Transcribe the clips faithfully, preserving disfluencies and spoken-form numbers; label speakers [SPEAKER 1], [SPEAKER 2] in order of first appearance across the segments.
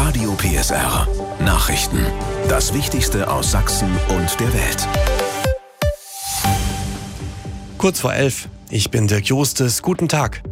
[SPEAKER 1] Radio P S R. Nachrichten. Das Wichtigste aus Sachsen und der Welt.
[SPEAKER 2] Kurz vor elf. Ich bin Dirk Jostes. Guten Tag.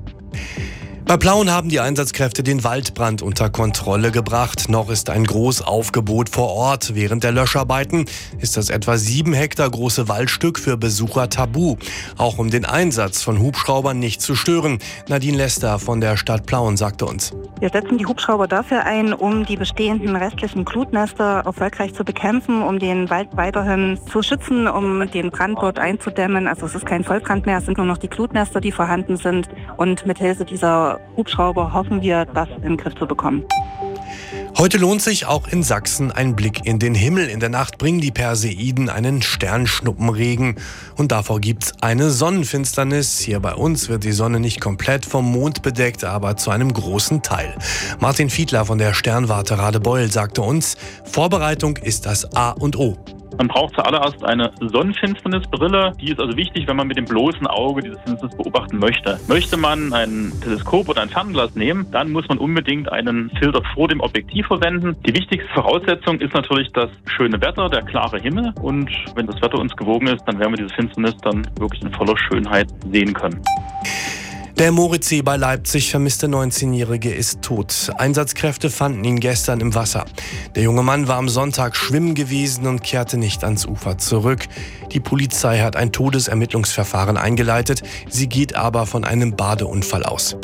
[SPEAKER 2] Bei Plauen haben die Einsatzkräfte den Waldbrand unter Kontrolle gebracht. Noch ist ein Großaufgebot vor Ort. Während der Löscharbeiten ist das etwa sieben Hektar große Waldstück für Besucher tabu. Auch um den Einsatz von Hubschraubern nicht zu stören. Nadine Lester von der Stadt Plauen sagte uns:
[SPEAKER 3] Wir setzen die Hubschrauber dafür ein, um die bestehenden restlichen Glutnester erfolgreich zu bekämpfen, um den Wald weiterhin zu schützen, um den Brand dort einzudämmen. Also es ist kein Vollbrand mehr, es sind nur noch die Glutnester, die vorhanden sind. Und mit Hilfe dieser Hubschrauber hoffen wir, das in den Griff zu bekommen.
[SPEAKER 2] Heute lohnt sich auch in Sachsen ein Blick in den Himmel. In der Nacht bringen die Perseiden einen Sternschnuppenregen. Und davor gibt's eine Sonnenfinsternis. Hier bei uns wird die Sonne nicht komplett vom Mond bedeckt, aber zu einem großen Teil. Martin Fiedler von der Sternwarte Radebeul sagte uns, Vorbereitung ist das A und O.
[SPEAKER 4] Man braucht zuallererst eine Sonnenfinsternisbrille. Die ist also wichtig, wenn man mit dem bloßen Auge diese Finsternis beobachten möchte. Möchte man ein Teleskop oder ein Fernglas nehmen, dann muss man unbedingt einen Filter vor dem Objektiv verwenden. Die wichtigste Voraussetzung ist natürlich das schöne Wetter, der klare Himmel. Und wenn das Wetter uns gewogen ist, dann werden wir diese Finsternis dann wirklich in voller Schönheit sehen können.
[SPEAKER 2] Der Moritzsee bei Leipzig vermisste neunzehnjährige ist tot. Einsatzkräfte fanden ihn gestern im Wasser. Der junge Mann war am Sonntag schwimmen gewesen und kehrte nicht ans Ufer zurück. Die Polizei hat ein Todesermittlungsverfahren eingeleitet. Sie geht aber von einem Badeunfall aus.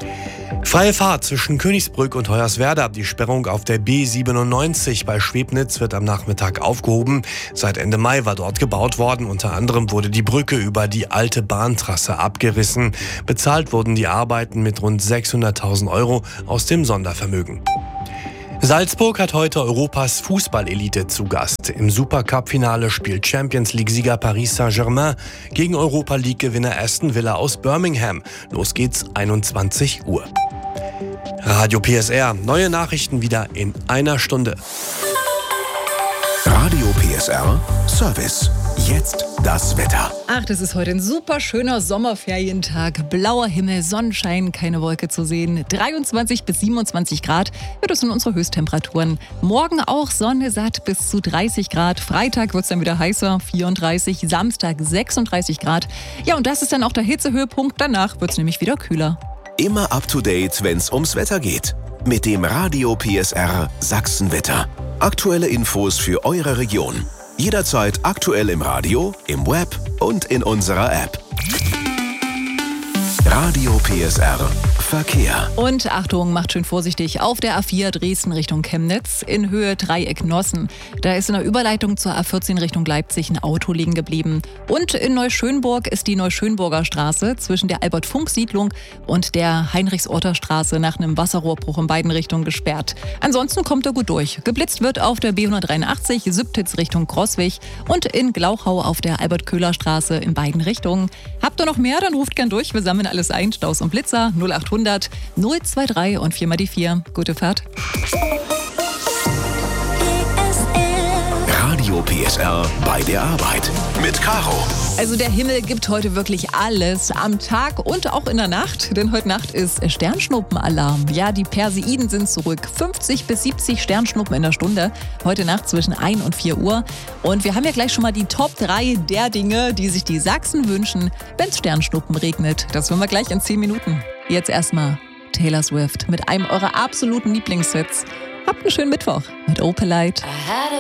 [SPEAKER 2] Freie Fahrt zwischen Königsbrück und Hoyerswerda. Die Sperrung auf der B siebenundneunzig bei Schwebnitz wird am Nachmittag aufgehoben. Seit Ende Mai war dort gebaut worden. Unter anderem wurde die Brücke über die alte Bahntrasse abgerissen. Bezahlt wurden die Arbeiten mit rund sechshunderttausend Euro aus dem Sondervermögen. Salzburg hat heute Europas Fußballelite zu Gast. Im Supercup-Finale spielt Champions-League-Sieger Paris Saint-Germain gegen Europa-League-Gewinner Aston Villa aus Birmingham. Los geht's, einundzwanzig Uhr. Radio P S R, neue Nachrichten wieder in einer Stunde.
[SPEAKER 1] Radio P S R Service. Jetzt das Wetter.
[SPEAKER 5] Ach, das ist heute ein super schöner Sommerferientag. Blauer Himmel, Sonnenschein, keine Wolke zu sehen. dreiundzwanzig bis siebenundzwanzig Grad, ja, das sind unsere Höchsttemperaturen. Morgen auch Sonne satt bis zu dreißig Grad. Freitag wird es dann wieder heißer, vierunddreißig. Samstag sechsunddreißig Grad. Ja, und das ist dann auch der Hitzehöhepunkt. Danach wird es nämlich wieder kühler.
[SPEAKER 1] Immer up to date, wenn es ums Wetter geht. Mit dem Radio P S R Sachsenwetter. Aktuelle Infos für eure Region. Jederzeit aktuell im Radio, im Web und in unserer App. Radio P S R Verkehr.
[SPEAKER 5] Und Achtung, macht schön vorsichtig. Auf der A vier Dresden Richtung Chemnitz in Höhe Dreieck Nossen. Da ist in der Überleitung zur A vierzehn Richtung Leipzig ein Auto liegen geblieben. Und in Neuschönburg ist die Neuschönburger Straße zwischen der Albert-Funk-Siedlung und der Heinrichs-Orter Straße nach einem Wasserrohrbruch in beiden Richtungen gesperrt. Ansonsten kommt er gut durch. Geblitzt wird auf der B hundertdreiundachtzig Sübtitz Richtung Crosswig und in Glauchau auf der Albert-Köhler Straße in beiden Richtungen. Habt ihr noch mehr, dann ruft gern durch. Wir sammeln alles ein. Staus und Blitzer null achthundert null drei drei und vier mal die vier. Gute Fahrt.
[SPEAKER 1] Radio P S R bei der Arbeit mit Caro.
[SPEAKER 5] Also der Himmel gibt heute wirklich alles am Tag und auch in der Nacht, denn heute Nacht ist Sternschnuppenalarm. Ja, die Perseiden sind zurück. fünfzig bis siebzig Sternschnuppen in der Stunde. Heute Nacht zwischen ein und vier Uhr. Und wir haben ja gleich schon mal die Top drei der Dinge, die sich die Sachsen wünschen, wenn es Sternschnuppen regnet. Das hören wir gleich in zehn Minuten. Jetzt erstmal Taylor Swift mit einem eurer absoluten Lieblingshits. Habt einen schönen Mittwoch mit Opelite.